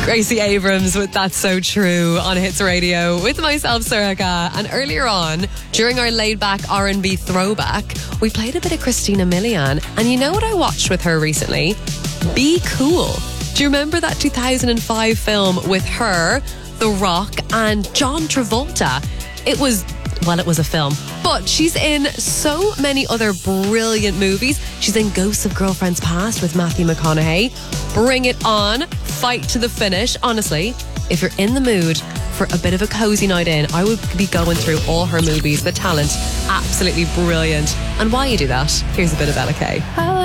Gracie Abrams with That's So True on Hits Radio with myself, Soraka. And earlier on, during our laid-back R&B throwback, we played a bit of Christina Milian. And you know what I watched with her recently? Be Cool. Do you remember that 2005 film with her, The Rock, and John Travolta? It was a film, but she's in so many other brilliant movies. She's in Ghosts of Girlfriends Past with Matthew McConaughey. Bring It On, Fight to the Finish. Honestly, if you're in the mood for a bit of a cozy night in, I would be going through all her movies. The talent, absolutely brilliant. And while you do that, here's a bit of Ella Kay.